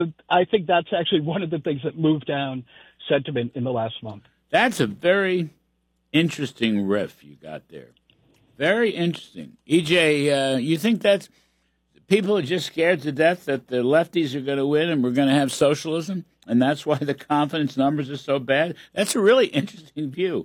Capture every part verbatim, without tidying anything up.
I think that's actually one of the things that moved down sentiment in the last month. That's a very interesting riff you got there. Very interesting. E J, uh, you think that's people are just scared to death that the lefties are going to win and we're going to have socialism, and that's why the confidence numbers are so bad? That's a really interesting view.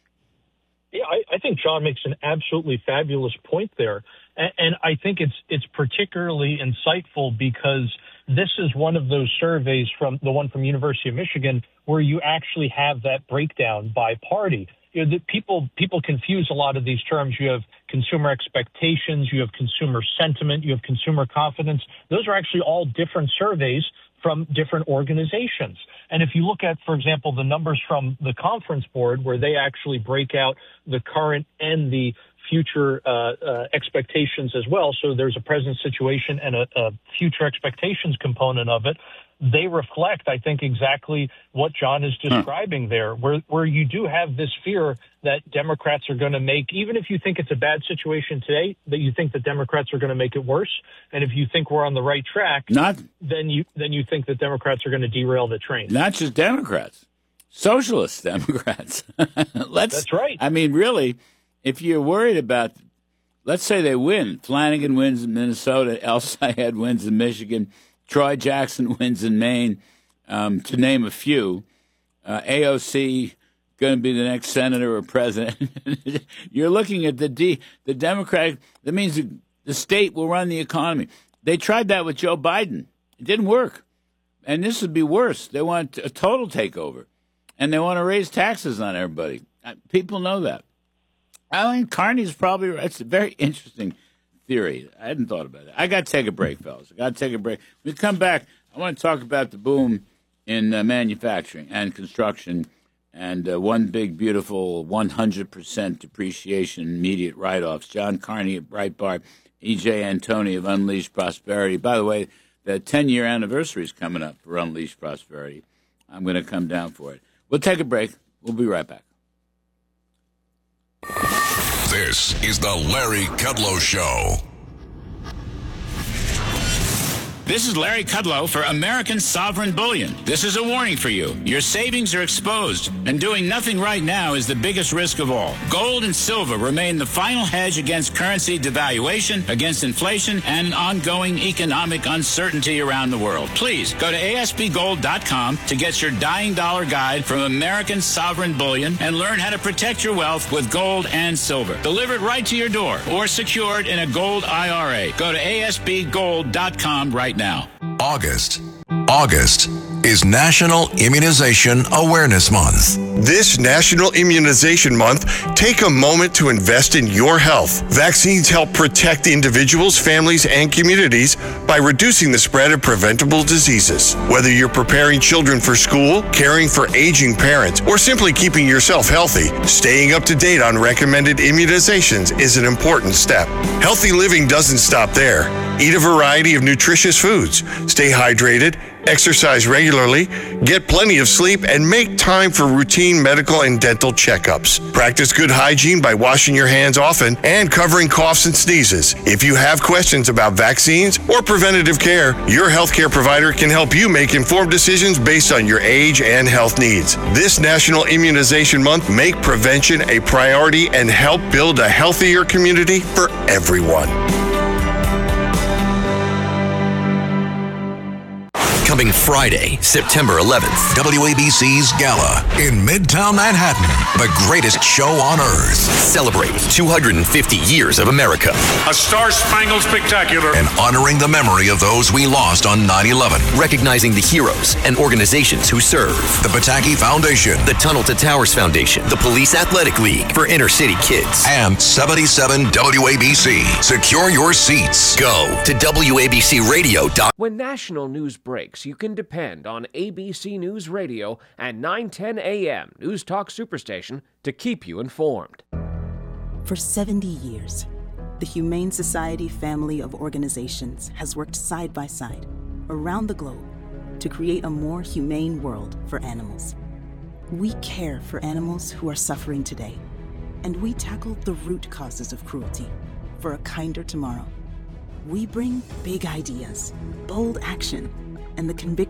Yeah, I, I think John makes an absolutely fabulous point there. And, and I think it's it's particularly insightful because this is one of those surveys, from the one from University of Michigan, where you actually have that breakdown by party. You know, the people people confuse a lot of these terms. You have consumer expectations, you have consumer sentiment, you have consumer confidence. Those are actually all different surveys from different organizations. And if you look at, for example, the numbers from the Conference Board, where they actually break out the current and the future uh, uh, expectations as well, so there's a present situation and a, a future expectations component of it, they reflect, I think, exactly what John is describing huh. there, where where you do have this fear that Democrats are going to make, even if you think it's a bad situation today, that you think that Democrats are going to make it worse. And if you think we're on the right track, not, then you then you think that Democrats are going to derail the train. Not just Democrats, socialist Democrats. Let's, That's right. I mean, really, if you're worried about, let's say they win. Flanagan wins in Minnesota, El Sayed wins in Michigan, Troy Jackson wins in Maine, um, to name a few. Uh, A O C going to be the next senator or president. You're looking at the D, the Democratic. That means the, the state will run the economy. They tried that with Joe Biden. It didn't work, and this would be worse. They want a total takeover, and they want to raise taxes on everybody. People know that. I mean, Carney's probably right. It's a very interesting theory. I hadn't thought about it. I got to take a break, fellas. I got to take a break. When we come back, I want to talk about the boom in uh, manufacturing and construction and uh, one big, beautiful one hundred percent depreciation, immediate write-offs. John Carney at Breitbart, E J Antoni of Unleashed Prosperity. By the way, the ten-year anniversary is coming up for Unleashed Prosperity. I'm going to come down for it. We'll take a break. We'll be right back. This is the Larry Kudlow Show. This is Larry Kudlow for American Sovereign Bullion. This is a warning for you. Your savings are exposed, and doing nothing right now is the biggest risk of all. Gold and silver remain the final hedge against currency devaluation, against inflation, and ongoing economic uncertainty around the world. Please go to A S B gold dot com to get your dying dollar guide from American Sovereign Bullion and learn how to protect your wealth with gold and silver. Delivered right to your door or secured in a gold I R A. Go to A S B gold dot com right now. Now. August. August is National Immunization Awareness Month. This National Immunization Month, take a moment to invest in your health. Vaccines help protect individuals, families, and communities by reducing the spread of preventable diseases. Whether you're preparing children for school, caring for aging parents, or simply keeping yourself healthy, staying up to date on recommended immunizations is an important step. Healthy living doesn't stop there. Eat a variety of nutritious foods, stay hydrated, exercise regularly, get plenty of sleep, and make time for routine medical and dental checkups. Practice good hygiene by washing your hands often and covering coughs and sneezes. If you have questions about vaccines or preventative care, your healthcare provider can help you make informed decisions based on your age and health needs. This National Immunization Month, make prevention a priority and help build a healthier community for everyone. Coming Friday, September eleventh, W A B C's Gala in Midtown Manhattan, the greatest show on earth. Celebrate two hundred fifty years of America. A star-spangled spectacular. And honoring the memory of those we lost on nine eleven. Recognizing the heroes and organizations who serve. The Pataki Foundation. The Tunnel to Towers Foundation. The Police Athletic League for inner city kids. And seventy-seven W A B C. Secure your seats. Go to W A B C radio dot com. When national news breaks, you can depend on A B C News Radio and nine ten A M News Talk Superstation to keep you informed. For seventy years, the Humane Society family of organizations has worked side by side around the globe to create a more humane world for animals. We care for animals who are suffering today, and we tackle the root causes of cruelty for a kinder tomorrow. We bring big ideas, bold action, and the conviction